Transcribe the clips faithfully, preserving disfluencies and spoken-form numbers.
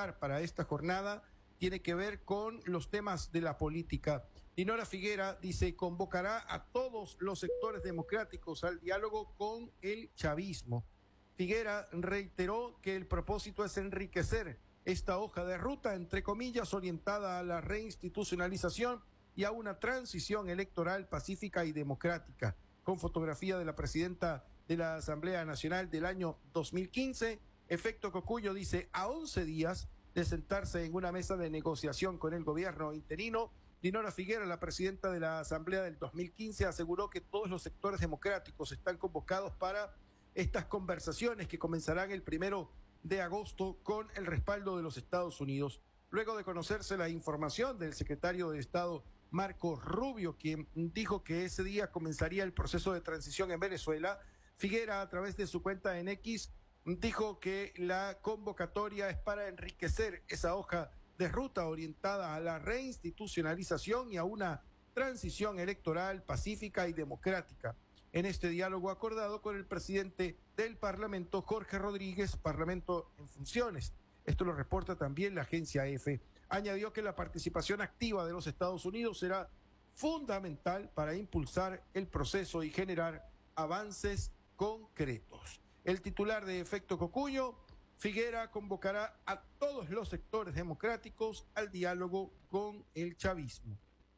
titular para esta jornada tiene que ver con los temas de la política. Dinora Figuera dice, convocará a todos los sectores democráticos al diálogo con el chavismo. Figuera reiteró que el propósito es enriquecer esta hoja de ruta, entre comillas, orientada a la reinstitucionalización y a una transición electoral pacífica y democrática, con fotografía de la presidenta de la Asamblea Nacional del año dos mil quince. Efecto Cocuyo dice, a once días de sentarse en una mesa de negociación con el gobierno interino, Dinora Figuera, la presidenta de la Asamblea del dos mil quince, aseguró que todos los sectores democráticos están convocados para estas conversaciones que comenzarán el primero de agosto con el respaldo de los Estados Unidos. Luego de conocerse la información del secretario de Estado Marco Rubio, quien dijo que ese día comenzaría el proceso de transición en Venezuela, Figuera, a través de su cuenta en X, dijo que la convocatoria es para enriquecer esa hoja de ruta orientada a la reinstitucionalización y a una transición electoral pacífica y democrática. En este diálogo acordado con el presidente del Parlamento, Jorge Rodríguez, Parlamento en funciones. Esto lo reporta también la agencia E F E. Añadió que la participación activa de los Estados Unidos será fundamental para impulsar el proceso y generar avances concretos. El titular de Efecto Cocuyo, Figuera, convocará a todos los sectores democráticos al diálogo con el chavismo.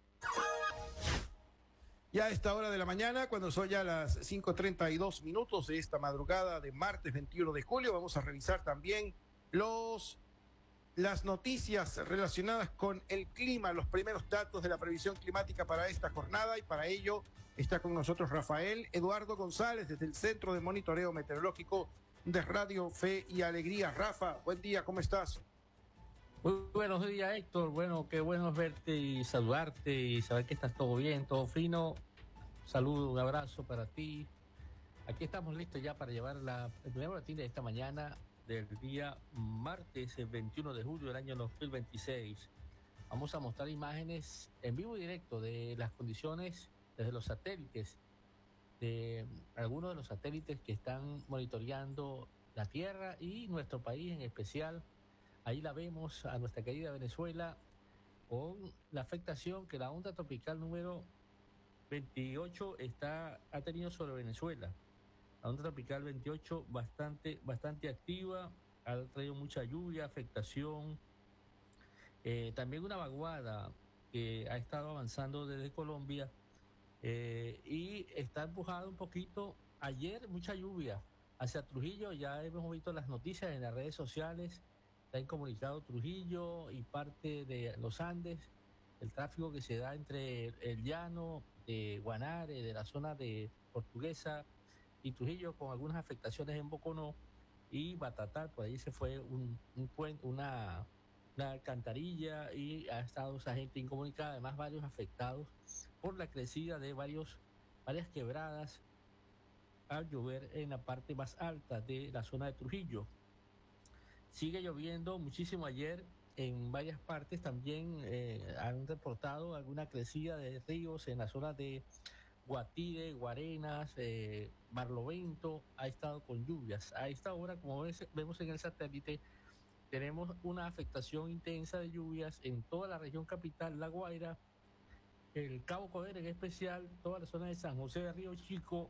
Ya a esta hora de la mañana, cuando son ya las cinco treinta y dos minutos de esta madrugada de martes veintiuno de julio, vamos a revisar también los, las noticias relacionadas con el clima, los primeros datos de la previsión climática para esta jornada, y para ello está con nosotros Rafael Eduardo González desde el Centro de Monitoreo Meteorológico de Radio Fe y Alegría. Rafa, buen día, ¿cómo estás? Muy buenos días, Héctor. Bueno, qué bueno es verte y saludarte y saber que estás todo bien, todo fino. Saludo, un abrazo para ti. Aquí estamos listos ya para llevar la, el primer boletín de esta mañana del día martes, el veintiuno de julio del año dos mil veintiséis. Vamos a mostrar imágenes en vivo y directo de las condiciones desde los satélites, de algunos de los satélites que están monitoreando la Tierra y nuestro país en especial. Ahí la vemos a nuestra querida Venezuela con la afectación que la onda tropical número veintiocho está, ha tenido sobre Venezuela. La onda tropical veintiocho bastante, bastante activa, ha traído mucha lluvia, afectación. Eh, también una vaguada que ha estado avanzando desde Colombia eh, y está empujado un poquito. Ayer mucha lluvia hacia Trujillo, ya hemos visto las noticias en las redes sociales. Está incomunicado Trujillo y parte de los Andes, el tráfico que se da entre el llano de Guanare, de la zona de Portuguesa y Trujillo, con algunas afectaciones en Boconó y Batatal. Por ahí se fue un, un puente, una, una alcantarilla y ha estado esa gente incomunicada, además varios afectados por la crecida de varios, varias quebradas al llover en la parte más alta de la zona de Trujillo. Sigue lloviendo muchísimo ayer en varias partes. También eh, han reportado alguna crecida de ríos en la zona de Guatire, Guarenas, eh, Barlovento. Ha estado con lluvias. A esta hora, como ves, vemos en el satélite, tenemos una afectación intensa de lluvias en toda la región capital, La Guaira, el Cabo Codere en especial, toda la zona de San José de Río Chico,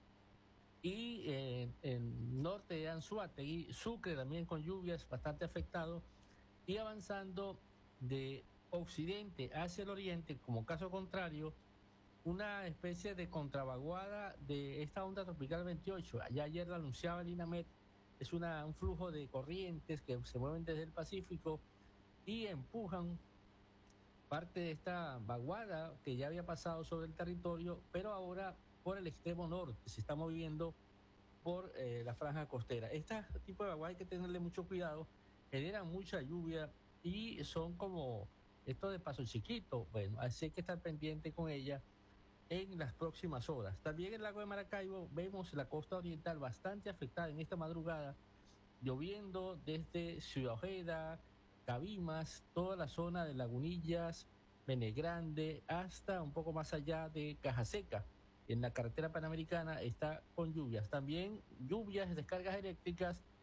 y eh, en norte de Anzoátegui, Sucre también con lluvias bastante afectado, y avanzando de occidente hacia el oriente, como caso contrario, una especie de contravaguada de esta onda tropical veintiocho. Ya ayer lo anunciaba el INAMET, es una, un flujo de corrientes que se mueven desde el Pacífico y empujan parte de esta vaguada que ya había pasado sobre el territorio, pero ahora por el extremo norte, se está moviendo por eh, la franja costera. Este tipo de vaguada hay que tenerle mucho cuidado, generan mucha lluvia y son como esto de paso chiquito. Bueno, así hay que estar pendiente con ella en las próximas horas. También en el lago de Maracaibo vemos la costa oriental bastante afectada en esta madrugada, lloviendo desde Ciudad Ojeda, Cabimas, toda la zona de Lagunillas, Benegrande, hasta un poco más allá de Cajaseca. En la carretera panamericana está con lluvias. También lluvias, descargas eléctricas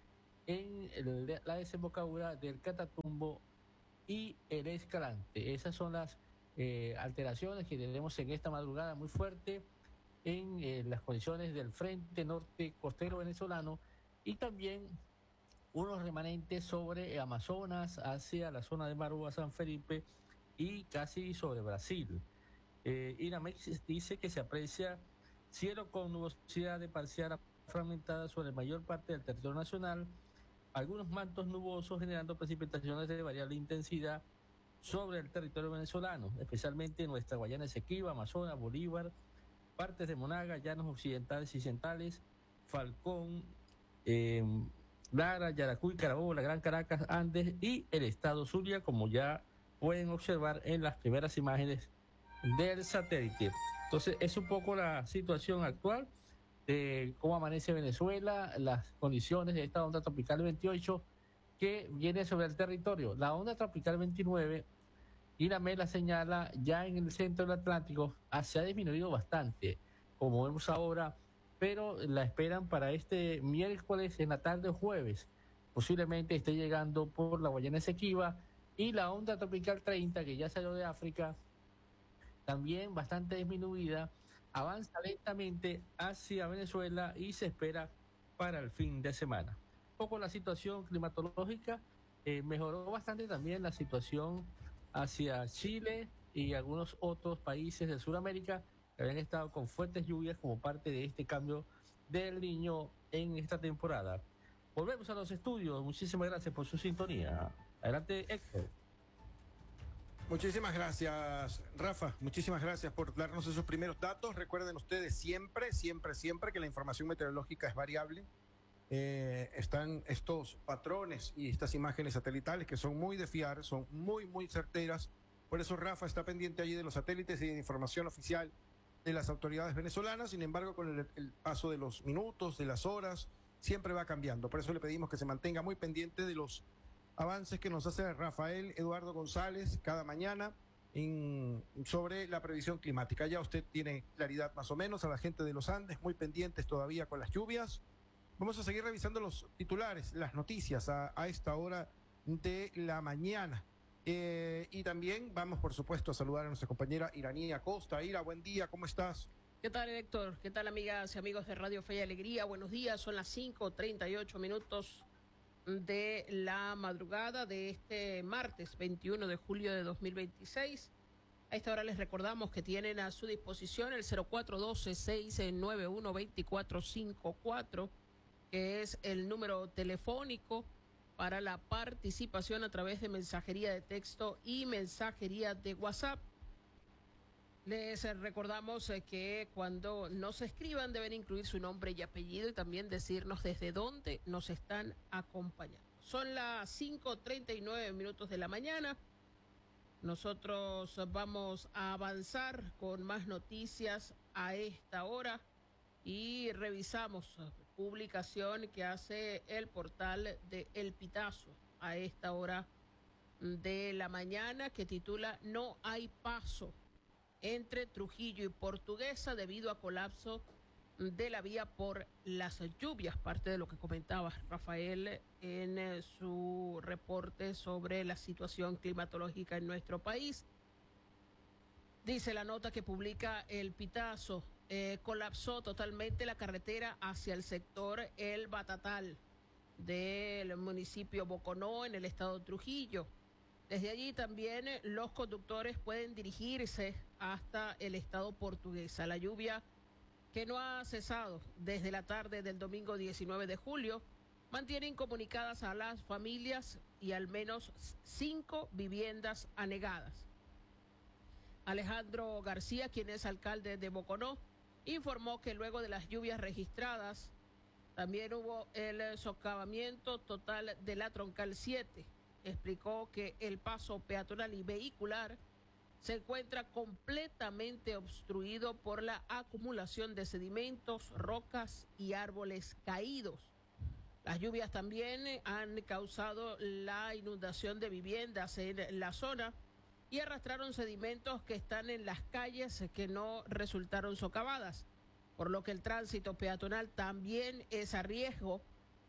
en el- la desembocadura del Catatumbo y el Escalante. Esas son las eh, alteraciones que tenemos en esta madrugada muy fuerte en eh, las condiciones del frente norte costero venezolano y también unos remanentes sobre Amazonas hacia la zona de Marúa, San Felipe y casi sobre Brasil. Eh, Inamex dice que se aprecia cielo con nubosidad de parcial a fragmentada sobre la mayor parte del territorio nacional, algunos mantos nubosos generando precipitaciones de variable intensidad sobre el territorio venezolano, especialmente en nuestra Guayana Esequiba, Amazonas, Bolívar, partes de Monaga, llanos occidentales y centrales, Falcón, eh, Lara, Yaracuy, Carabobo, la Gran Caracas, Andes y el estado Zulia, como ya pueden observar en las primeras imágenes del satélite. Entonces, es un poco la situación actual de cómo amanece Venezuela, las condiciones de esta onda tropical veintiocho que viene sobre el territorio. La onda tropical veintinueve, Iramé la señala, ya en el centro del Atlántico ah, se ha disminuido bastante, como vemos ahora, pero la esperan para este miércoles en la tarde o jueves. Posiblemente esté llegando por la Guayana Esequiba y la onda tropical treinta, que ya salió de África, también bastante disminuida, avanza lentamente hacia Venezuela y se espera para el fin de semana. Un poco la situación climatológica, eh, mejoró bastante también la situación hacia Chile y algunos otros países de Sudamérica que habían estado con fuertes lluvias como parte de este cambio del Niño en esta temporada. Volvemos a los estudios. Muchísimas gracias por su sintonía. Adelante, Héctor. Muchísimas gracias, Rafa. Muchísimas gracias por darnos esos primeros datos. Recuerden ustedes siempre, siempre, siempre que la información meteorológica es variable. Eh, están estos patrones y estas imágenes satelitales que son muy de fiar, son muy, muy certeras. Por eso Rafa está pendiente allí de los satélites y de información oficial de las autoridades venezolanas. Sin embargo, con el, el paso de los minutos, de las horas, siempre va cambiando. Por eso le pedimos que se mantenga muy pendiente de los avances que nos hace Rafael Eduardo González cada mañana en, sobre la previsión climática. Ya usted tiene claridad más o menos, a la gente de los Andes muy pendientes todavía con las lluvias. Vamos a seguir revisando los titulares, las noticias a, a esta hora de la mañana. Eh, y también vamos, por supuesto, a saludar a nuestra compañera Iranía Acosta. Ira, buen día, ¿cómo estás? ¿Qué tal, Héctor? ¿Qué tal, amigas y amigos de Radio Fe y Alegría? Buenos días, son las cinco treinta y ocho minutos de la madrugada de este martes veintiuno de julio de dos mil veintiséis. A esta hora les recordamos que tienen a su disposición el cero cuatro uno dos, seis nueve uno, dos cuatro cinco cuatro, que es el número telefónico para la participación a través de mensajería de texto y mensajería de WhatsApp. Les recordamos que cuando nos escriban deben incluir su nombre y apellido y también decirnos desde dónde nos están acompañando. Son las cinco treinta y nueve minutos de la mañana. Nosotros vamos a avanzar con más noticias a esta hora y revisamos publicación que hace el portal de El Pitazo a esta hora de la mañana, que titula "No hay paso entre Trujillo y Portuguesa debido a colapso de la vía por las lluvias", parte de lo que comentaba Rafael en eh, su reporte sobre la situación climatológica en nuestro país. Dice la nota que publica El Pitazo, eh, colapsó totalmente la carretera hacia el sector El Batatal del municipio Boconó en el estado de Trujillo. Desde allí también los conductores pueden dirigirse hasta el estado Portuguesa. La lluvia, que no ha cesado desde la tarde del domingo diecinueve de julio, mantiene incomunicadas a las familias y al menos cinco viviendas anegadas. Alejandro García, quien es alcalde de Boconó, informó que luego de las lluvias registradas también hubo el socavamiento total de la Troncal siete. Explicó que el paso peatonal y vehicular se encuentra completamente obstruido por la acumulación de sedimentos, rocas y árboles caídos. Las lluvias también han causado la inundación de viviendas en la zona y arrastraron sedimentos que están en las calles que no resultaron socavadas, por lo que el tránsito peatonal también es a riesgo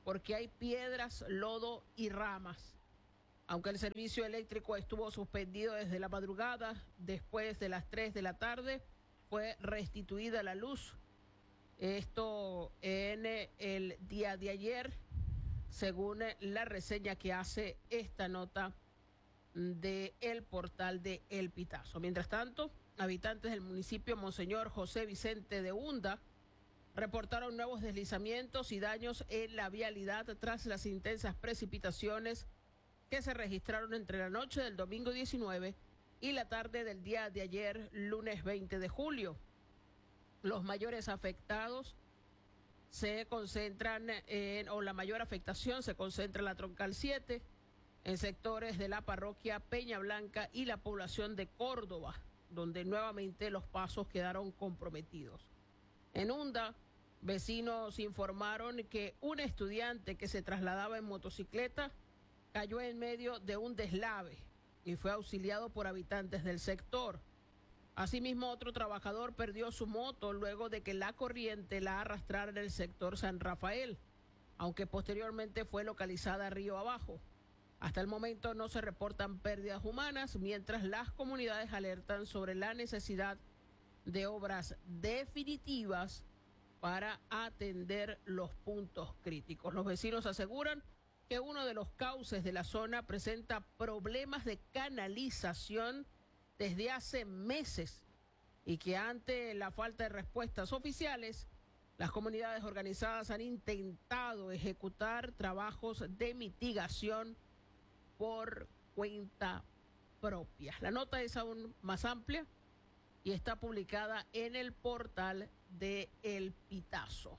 porque hay piedras, lodo y ramas. Aunque el servicio eléctrico estuvo suspendido desde la madrugada, después de las tres de la tarde fue restituida la luz. Esto en el día de ayer, según la reseña que hace esta nota del portal de El Pitazo. Mientras tanto, habitantes del municipio Monseñor José Vicente de Hunda reportaron nuevos deslizamientos y daños en la vialidad tras las intensas precipitaciones que se registraron entre la noche del domingo diecinueve y la tarde del día de ayer, lunes veinte de julio. Los mayores afectados se concentran en, o la mayor afectación se concentra en la Troncal siete, en sectores de la parroquia Peña Blanca y la población de Córdoba, donde nuevamente los pasos quedaron comprometidos. En Hunda, vecinos informaron que un estudiante que se trasladaba en motocicleta cayó en medio de un deslave y fue auxiliado por habitantes del sector. Asimismo, otro trabajador perdió su moto luego de que la corriente la arrastrara en el sector San Rafael, aunque posteriormente fue localizada río abajo. Hasta el momento no se reportan pérdidas humanas, mientras las comunidades alertan sobre la necesidad de obras definitivas para atender los puntos críticos. Los vecinos aseguran que uno de los cauces de la zona presenta problemas de canalización desde hace meses y que ante la falta de respuestas oficiales, las comunidades organizadas han intentado ejecutar trabajos de mitigación por cuenta propia. La nota es aún más amplia y está publicada en el portal de El Pitazo.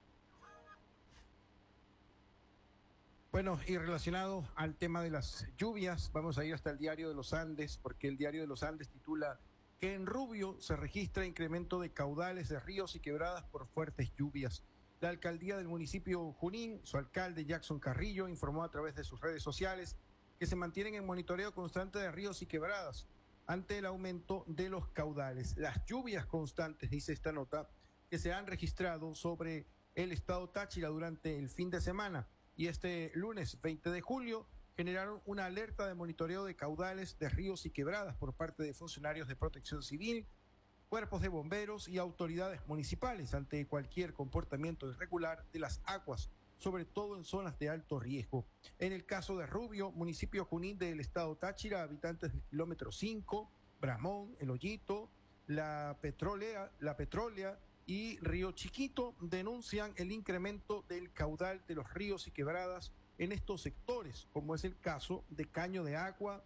Bueno, y relacionado al tema de las lluvias, vamos a ir hasta el Diario de los Andes, porque el Diario de los Andes titula que en Rubio se registra incremento de caudales de ríos y quebradas por fuertes lluvias. La alcaldía del municipio Junín, su alcalde Jackson Carrillo, informó a través de sus redes sociales que se mantienen en monitoreo constante de ríos y quebradas ante el aumento de los caudales. Las lluvias constantes, dice esta nota, que se han registrado sobre el estado Táchira durante el fin de semana y este lunes veinte de julio generaron una alerta de monitoreo de caudales de ríos y quebradas por parte de funcionarios de protección civil, cuerpos de bomberos y autoridades municipales ante cualquier comportamiento irregular de las aguas, sobre todo en zonas de alto riesgo. En el caso de Rubio, municipio Junín del estado Táchira, habitantes del kilómetro cinco, Bramón, El Hoyito, la Petrólea, la Petrólea y Río Chiquito denuncian el incremento del caudal de los ríos y quebradas en estos sectores, como es el caso de Caño de Agua,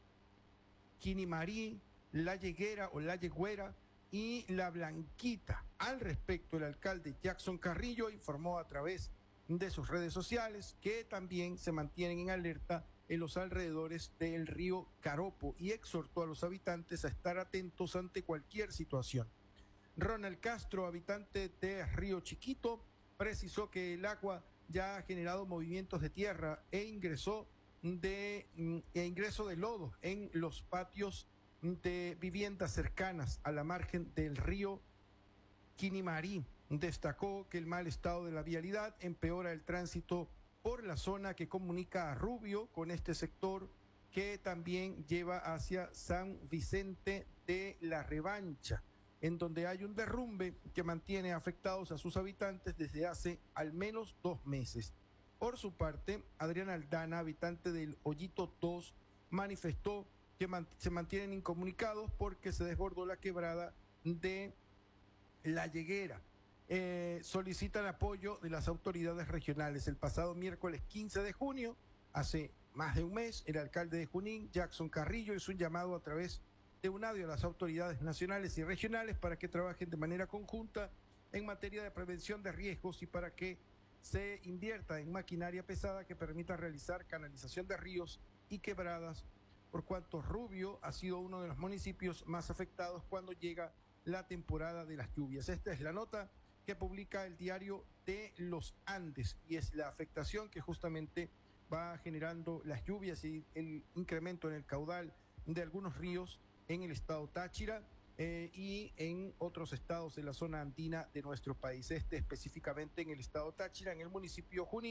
Quinimarí, La Yeguera o La Yegüera y La Blanquita. Al respecto, el alcalde Jackson Carrillo informó a través de sus redes sociales que también se mantienen en alerta en los alrededores del río Caropo y exhortó a los habitantes a estar atentos ante cualquier situación. Ronald Castro, habitante de Río Chiquito, precisó que el agua ya ha generado movimientos de tierra e ingresó de e ingreso de lodo en los patios de viviendas cercanas a la margen del río Quinimarí. Destacó que el mal estado de la vialidad empeora el tránsito por la zona que comunica a Rubio con este sector que también lleva hacia San Vicente de la Revancha, en donde hay un derrumbe que mantiene afectados a sus habitantes desde hace al menos dos meses. Por su parte, Adrián Aldana, habitante del Hoyito dos, manifestó que man- se mantienen incomunicados porque se desbordó la quebrada de La Yeguera. Eh, solicitan apoyo de las autoridades regionales. El pasado miércoles quince de junio, hace más de un mes, el alcalde de Junín, Jackson Carrillo, hizo un llamado a través de un audio a las autoridades nacionales y regionales para que trabajen de manera conjunta en materia de prevención de riesgos y para que se invierta en maquinaria pesada que permita realizar canalización de ríos y quebradas, por cuanto Rubio ha sido uno de los municipios más afectados cuando llega la temporada de las lluvias. Esta es la nota que publica el Diario de los Andes y es la afectación que justamente va generando las lluvias y el incremento en el caudal de algunos ríos en el estado Táchira eh, y en otros estados de la zona andina de nuestro país. Este específicamente en el estado Táchira, en el municipio Junín,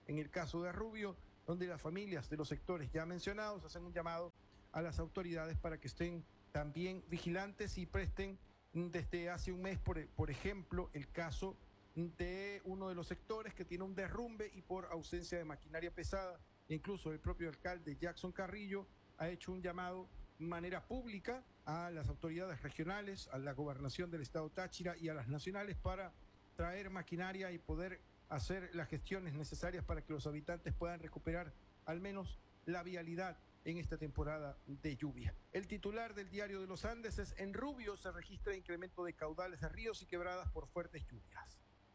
en el caso de Rubio, donde las familias de los sectores ya mencionados hacen un llamado a las autoridades para que estén también vigilantes y presten desde hace un mes, por, por ejemplo, el caso de uno de los sectores que tiene un derrumbe y por ausencia de maquinaria pesada, incluso el propio alcalde Jackson Carrillo ha hecho un llamado de manera pública a las autoridades regionales, a la gobernación del estado Táchira y a las nacionales para traer maquinaria y poder hacer las gestiones necesarias para que los habitantes puedan recuperar al menos la vialidad en esta temporada de lluvia. El titular del Diario de los Andes es: en Rubio se registra incremento de caudales de ríos y quebradas por fuertes lluvias.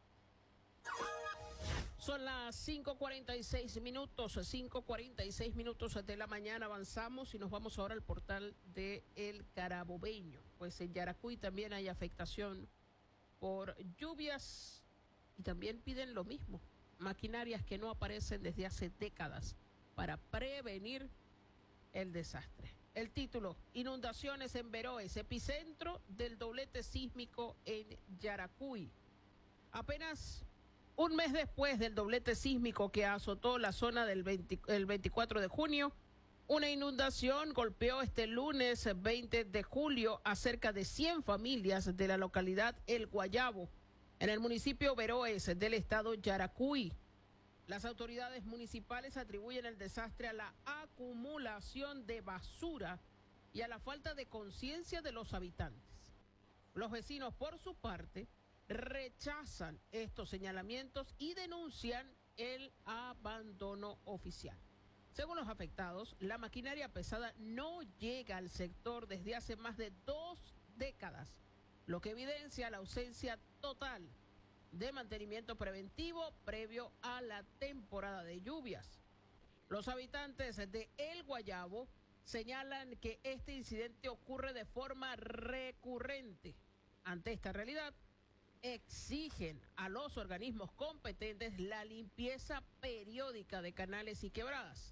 Son las cinco cuarenta y seis minutos, cinco cuarenta y seis minutos de la mañana. Avanzamos y nos vamos ahora al portal de El Carabobeño. Pues en Yaracuy también hay afectación por lluvias y también piden lo mismo, maquinarias que no aparecen desde hace décadas para prevenir el desastre. El título: inundaciones en Veroes, epicentro del doblete sísmico en Yaracuy. Apenas un mes después del doblete sísmico que azotó la zona del veinte, el veinticuatro de junio, una inundación golpeó este lunes veinte de julio a cerca de cien familias de la localidad El Guayabo, en el municipio Veroes del estado Yaracuy. Las autoridades municipales atribuyen el desastre a la acumulación de basura y a la falta de conciencia de los habitantes. Los vecinos, por su parte, rechazan estos señalamientos y denuncian el abandono oficial. Según los afectados, la maquinaria pesada no llega al sector desde hace más de dos décadas, lo que evidencia la ausencia total de mantenimiento preventivo previo a la temporada de lluvias. Los habitantes de El Guayabo señalan que este incidente ocurre de forma recurrente. Ante esta realidad, exigen a los organismos competentes la limpieza periódica de canales y quebradas.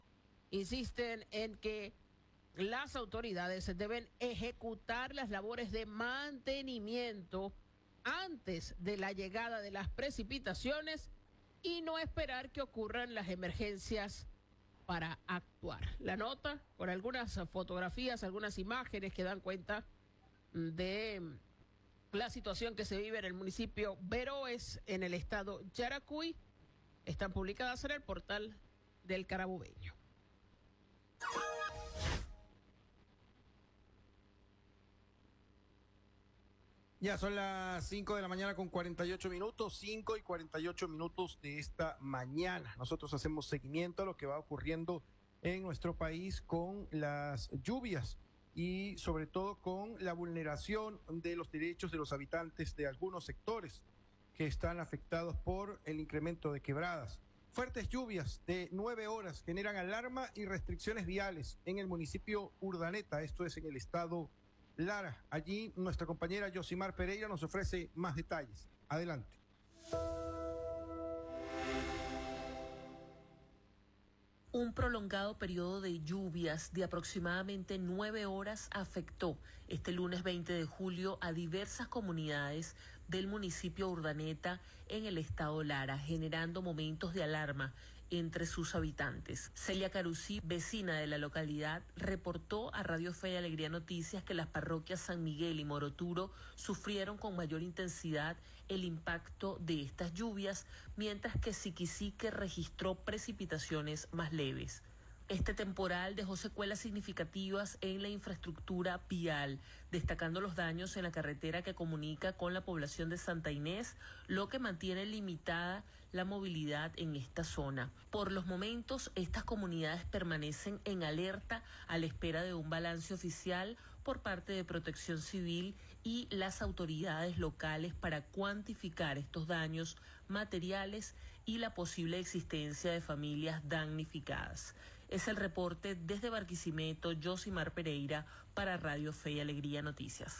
Insisten en que las autoridades deben ejecutar las labores de mantenimiento antes de la llegada de las precipitaciones y no esperar que ocurran las emergencias para actuar. La nota con algunas fotografías, algunas imágenes que dan cuenta de la situación que se vive en el municipio Veroes, en el estado Yaracuy, están publicadas en el portal del Carabobeño. Ya son las cinco de la mañana con cuarenta y ocho minutos, cinco y cuarenta y ocho minutos de esta mañana. Nosotros hacemos seguimiento a lo que va ocurriendo en nuestro país con las lluvias y sobre todo con la vulneración de los derechos de los habitantes de algunos sectores que están afectados por el incremento de quebradas. Fuertes lluvias de nueve horas generan alarma y restricciones viales en el municipio Urdaneta, esto es en el estado Lara. Allí nuestra compañera Yosimar Pereira nos ofrece más detalles. Adelante. Un prolongado periodo de lluvias de aproximadamente nueve horas afectó este lunes veinte de julio a diversas comunidades del municipio Urdaneta en el estado Lara, generando momentos de alarma entre sus habitantes. Celia Carusí, vecina de la localidad, reportó a Radio Fe y Alegría Noticias que las parroquias San Miguel y Moroturo sufrieron con mayor intensidad el impacto de estas lluvias, mientras que Siquisique registró precipitaciones más leves. Este temporal dejó secuelas significativas en la infraestructura vial, destacando los daños en la carretera que comunica con la población de Santa Inés, lo que mantiene limitada la movilidad en esta zona. Por los momentos, estas comunidades permanecen en alerta a la espera de un balance oficial por parte de Protección Civil y las autoridades locales para cuantificar estos daños materiales y la posible existencia de familias damnificadas. Es el reporte desde Barquisimeto, Yosimar Pereira, para Radio Fe y Alegría Noticias.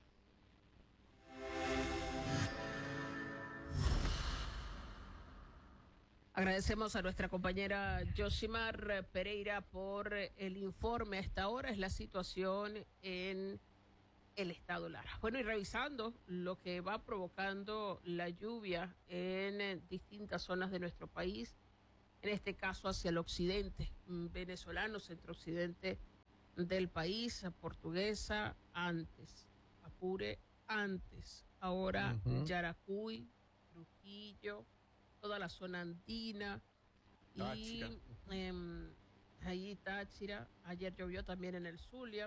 Agradecemos a nuestra compañera Yosimar Pereira por el informe. A esta hora es la situación en el estado Lara. Bueno, y revisando lo que va provocando la lluvia en distintas zonas de nuestro país, en este caso hacia el occidente mm, venezolano, centro-occidente del país, Portuguesa antes, Apure antes, ahora Ujú. Yaracuy, Trujillo, toda la zona andina Táchira. y em, ahí Táchira, ayer llovió también en el Zulia.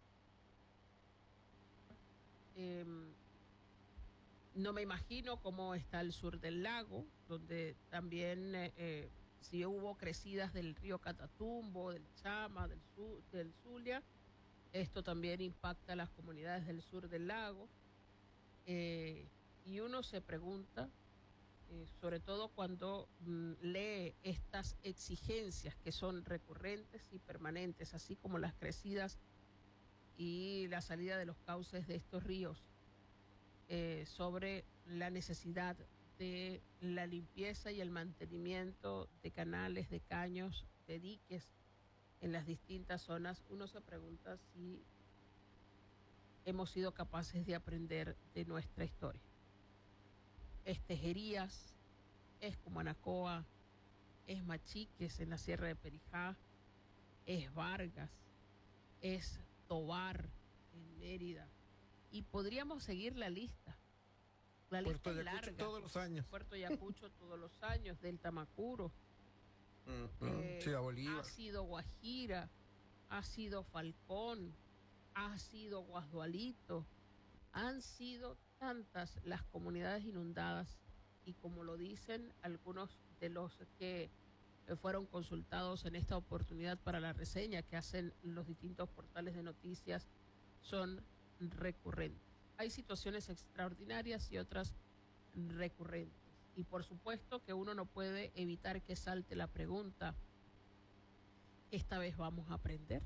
Em, no me imagino cómo está el sur del lago, donde también eh, eh, si hubo crecidas del río Catatumbo, del Chama, del, Zu- del Zulia, esto también impacta a las comunidades del sur del lago. eh, y uno se pregunta, eh, sobre todo cuando mm, lee estas exigencias que son recurrentes y permanentes, así como las crecidas y la salida de los cauces de estos ríos, eh, sobre la necesidad de la limpieza y el mantenimiento de canales, de caños, de diques en las distintas zonas, uno se pregunta si hemos sido capaces de aprender de nuestra historia. Es Tejerías, es Cumanacoa, es Machiques en la Sierra de Perijá, es Vargas, es Tobar en Mérida. Y podríamos seguir la lista. La lista Puerto es Ayacucho larga. todos los años. Puerto Ayacucho todos los años, Delta Macuro, Ujú. eh, Ciudad ha Bolívar. sido Guajira, ha sido Falcón, ha sido Guasdualito, han sido tantas las comunidades inundadas y como lo dicen algunos de los que eh, fueron consultados en esta oportunidad para la reseña que hacen los distintos portales de noticias, son recurrentes. Hay situaciones extraordinarias y otras recurrentes. Y por supuesto que uno no puede evitar que salte la pregunta, ¿esta vez vamos a aprender?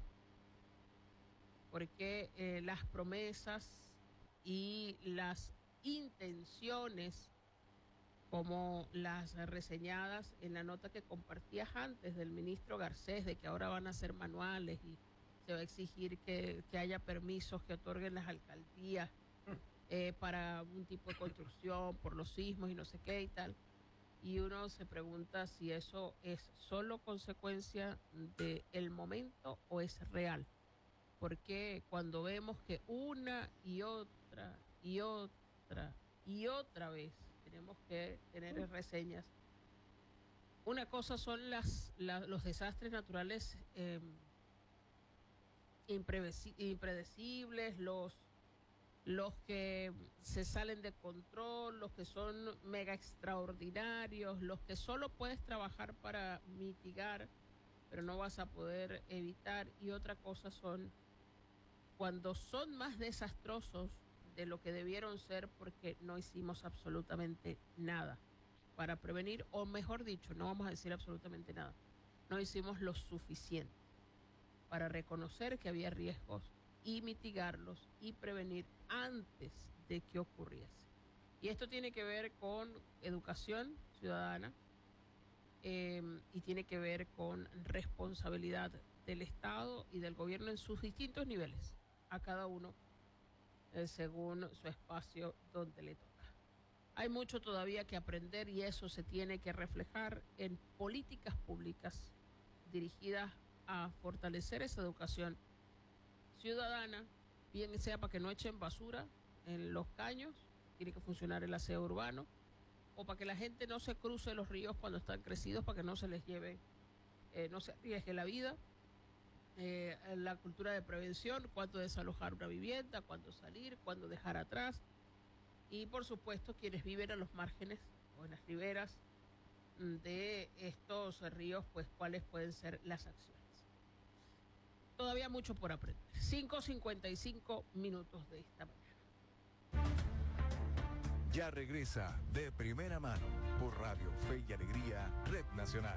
Porque eh, las promesas y las intenciones, como las reseñadas en la nota que compartías antes del ministro Garcés, de que ahora van a ser manuales y se va a exigir que, que haya permisos que otorguen las alcaldías eh, para un tipo de construcción por los sismos y no sé qué y tal. Y uno se pregunta si eso es solo consecuencia del momento o es real. Porque cuando vemos que una y otra y otra y otra vez tenemos que tener reseñas, una cosa son las, la- los desastres naturales eh, imprevisi- impredecibles, los, los que se salen de control, los que son mega extraordinarios, los que solo puedes trabajar para mitigar, pero no vas a poder evitar. Y otra cosa son cuando son más desastrosos de lo que debieron ser porque no hicimos absolutamente nada para prevenir, o mejor dicho, no vamos a decir absolutamente nada, no hicimos lo suficiente para reconocer que había riesgos y mitigarlos y prevenir antes de que ocurriese. Y esto tiene que ver con educación ciudadana eh, y tiene que ver con responsabilidad del Estado y del gobierno en sus distintos niveles, a cada uno eh, según su espacio donde le toca. Hay mucho todavía que aprender y eso se tiene que reflejar en políticas públicas dirigidas a fortalecer esa educación ciudadana, bien sea para que no echen basura en los caños, tiene que funcionar el aseo urbano, o para que la gente no se cruce los ríos cuando están crecidos, para que no se les lleve, eh, no se arriesgue la vida. Eh, la cultura de prevención, cuándo desalojar una vivienda, cuándo salir, cuándo dejar atrás. Y por supuesto quienes viven a los márgenes o en las riberas de estos ríos, pues cuáles pueden ser las acciones. Todavía mucho por aprender. cinco cincuenta y cinco minutos de esta mañana. Ya regresa De Primera Mano por Radio Fe y Alegría, Red Nacional.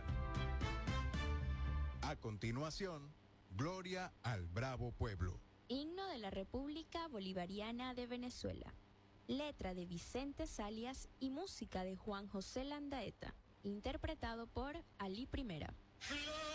A continuación, Gloria al Bravo Pueblo. Himno de la República Bolivariana de Venezuela. Letra de Vicente Salias y música de Juan José Landaeta. Interpretado por Ali Primera. Gloria